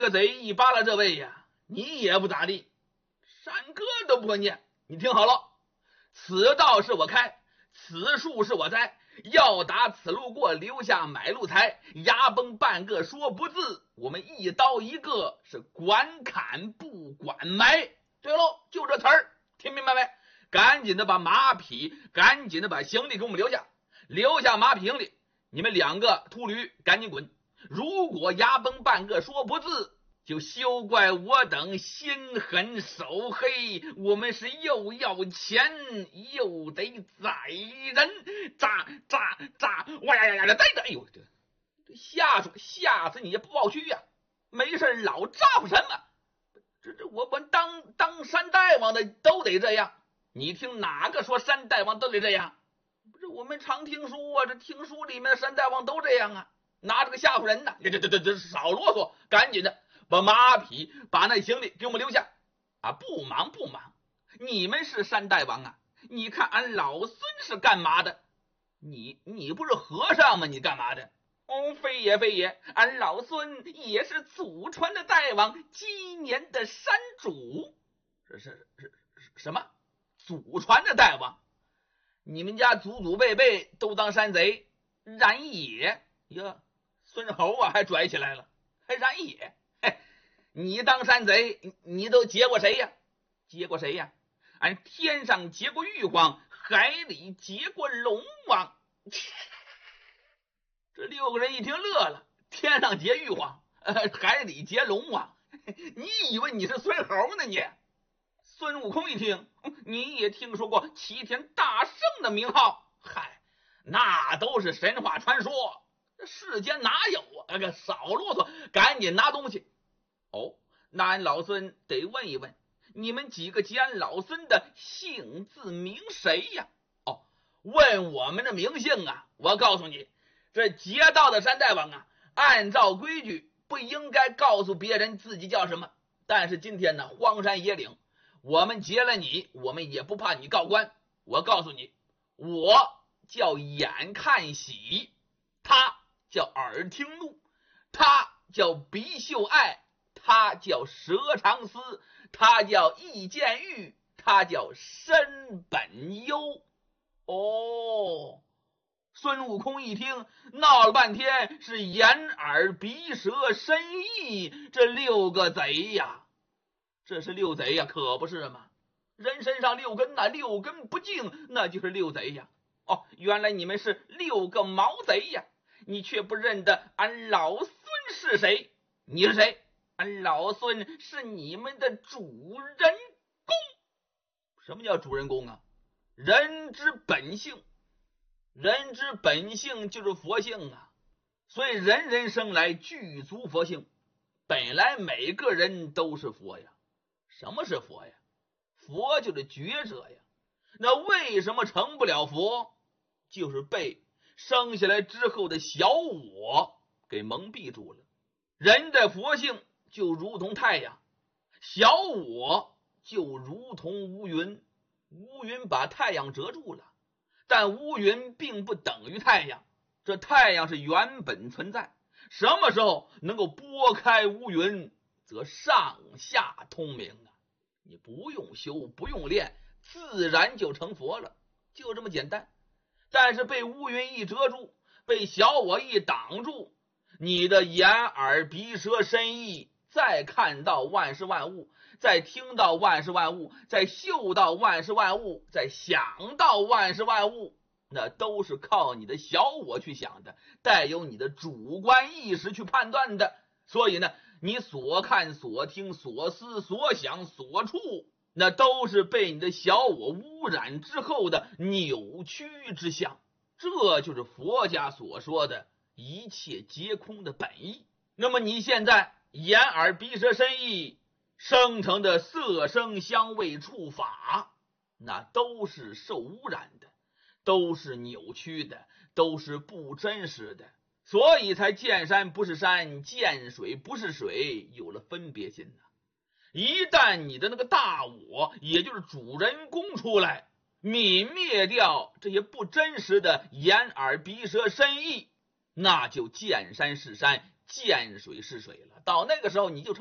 这个贼一扒拉这位呀，你也不咋地，山歌都不会念。你听好了，此道是我开，此树是我栽，要打此路过，留下买路财。牙崩半个说不字，我们一刀一个，是管砍不管埋。对喽，就这词儿，听明白没？赶紧的把马匹，赶紧的把行李给我们留下，留下马匹行李。你们2个秃驴赶紧滚！如果牙崩半个说不字，就休怪我等心狠手黑，我们是又要钱又得宰人，炸！哇呀，逮！哎呦，这吓死你也不报屈呀！没事老咋呼什么？这我们当山大王的都得这样。你听哪个说山大王都得这样？不是我们常听书啊，这听书里面的山大王都这样啊，拿这个吓唬人呢。这少啰嗦，赶紧的把马匹把那行李给我们留下啊！不忙，你们是山大王啊，你看俺老孙是干嘛的？你不是和尚吗？你干嘛的？哦，非也，俺老孙也是祖传的大王，今年的山主。是什么？祖传的大王？你们家祖辈都当山贼，然也呀？孙猴啊，还拽起来了，还然也？嘿，你当山贼，你都劫过谁呀？俺天上劫过玉皇，海里劫过龙王。这6个人一听乐了，天上劫玉皇，海里劫龙王，你以为你是孙猴呢你？孙悟空一听，你也听说过齐天大圣的名号？嗨，那都是神话传说，世间哪有啊？少啰嗦，赶紧拿东西。哦，那俺老孙得问一问，你们几个劫俺老孙的姓字名谁呀？哦，问我们的名姓啊，我告诉你，这劫道的山大王啊，按照规矩不应该告诉别人自己叫什么。但是今天呢，荒山野岭，我们劫了你，我们也不怕你告官。我告诉你，我叫眼看喜，他叫耳听怒，他叫鼻嗅爱，他叫舌长思，他叫意见欲，他叫身本忧。哦，孙悟空一听，闹了半天是眼耳鼻舌身意这6个贼呀。这是6贼呀，可不是吗？人身上6根，那6根不净，那就是6贼呀。哦，原来你们是6个毛贼呀！你却不认得俺老孙是谁？你是谁？俺老孙是你们的主人公。什么叫主人公啊？人之本性，人之本性就是佛性啊。所以人人生来具足佛性，本来每个人都是佛呀。什么是佛呀？佛就是觉者呀。那为什么成不了佛？就是被生下来之后的小我给蒙蔽住了。人的佛性就如同太阳，小我就如同乌云，乌云把太阳遮住了，但乌云并不等于太阳，这太阳是原本存在，什么时候能够拨开乌云，则上下通明啊！你不用修，不用练，自然就成佛了，就这么简单。但是被乌云一遮住，被小我一挡住，你的眼耳鼻舌身意，再看到万事万物，再听到万事万物，再嗅到万事万物，再想到万事万物，那都是靠你的小我去想的，带有你的主观意识去判断的。所以呢，你所看所听所思所想所触，那都是被你的小我污染之后的扭曲之相。这就是佛家所说的一切皆空的本意。那么你现在眼耳鼻舌身意生成的色声香味触法，那都是受污染的，都是扭曲的，都是不真实的，所以才见山不是山，见水不是水，有了分别心啊。一旦你的那个大我，也就是主人公出来，泯灭掉这些不真实的眼耳鼻舌身意，那就见山是山， 见水是水了。到那个时候你就成